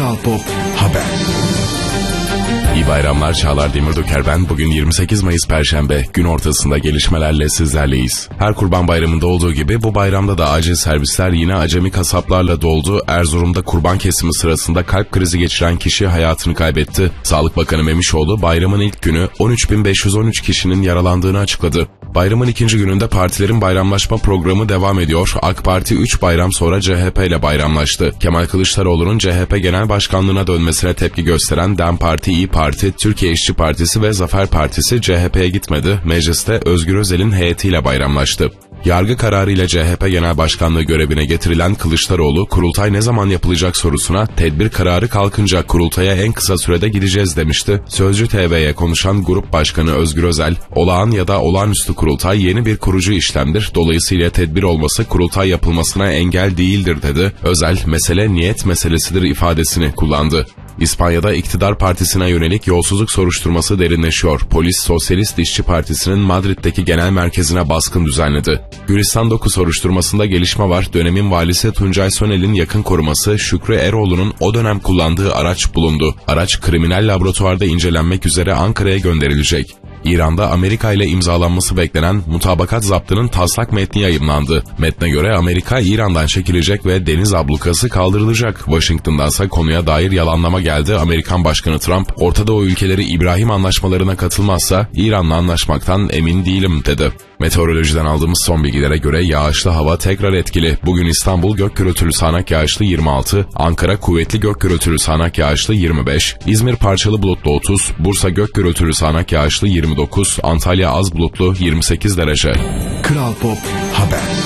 Kral Pop Haber. İyi bayramlar, Çağlar Demirdoker ben. Bugün 28 Mayıs Perşembe, gün ortasında gelişmelerle sizlerleyiz. Her Kurban Bayramı'nda olduğu gibi bu bayramda da acil servisler yine acemi kasaplarla doldu. Erzurum'da kurban kesimi sırasında kalp krizi geçiren kişi hayatını kaybetti. Sağlık Bakanı Memişoğlu bayramın ilk günü 13.513 kişinin yaralandığını açıkladı. Bayramın ikinci gününde partilerin bayramlaşma programı devam ediyor. AK Parti 3 bayram sonra CHP ile bayramlaştı. Kemal Kılıçdaroğlu'nun CHP Genel Başkanlığına dönmesine tepki gösteren DEM Parti, İYİ Parti, Türkiye İşçi Partisi ve Zafer Partisi CHP'ye gitmedi. Mecliste Özgür Özel'in heyetiyle bayramlaştı. Yargı kararıyla CHP Genel Başkanlığı görevine getirilen Kılıçdaroğlu, kurultay ne zaman yapılacak sorusuna tedbir kararı kalkınca kurultaya en kısa sürede gideceğiz demişti. Sözcü TV'ye konuşan Grup Başkanı Özgür Özel, olağan ya da olağanüstü kurultay yeni bir kurucu işlemdir. Dolayısıyla tedbir olması kurultay yapılmasına engel değildir dedi. Özel, mesele niyet meselesidir ifadesini kullandı. İspanya'da iktidar partisine yönelik yolsuzluk soruşturması derinleşiyor. Polis, Sosyalist İşçi Partisi'nin Madrid'deki genel merkezine baskın düzenledi. Gülistan Doku soruşturmasında gelişme var. Dönemin valisi Tuncay Sönel'in yakın koruması Şükrü Eroğlu'nun o dönem kullandığı araç bulundu. Araç kriminal laboratuvarda incelenmek üzere Ankara'ya gönderilecek. İran'da Amerika ile imzalanması beklenen mutabakat zaptının taslak metni yayımlandı. Metne göre Amerika İran'dan çekilecek ve deniz ablukası kaldırılacak. Washington'dansa konuya dair yalanlama geldi. Amerikan Başkanı Trump, Orta Doğu ülkeleri İbrahim anlaşmalarına katılmazsa İran'la anlaşmaktan emin değilim dedi. Meteorolojiden aldığımız son bilgilere göre yağışlı hava tekrar etkili. Bugün İstanbul gök gürültülü sağanak yağışlı 26, Ankara kuvvetli gök gürültülü sağanak yağışlı 25, İzmir parçalı bulutlu 30, Bursa gök gürültülü sağanak yağışlı 29, Antalya az bulutlu 28 derece. Kral Pop Haber.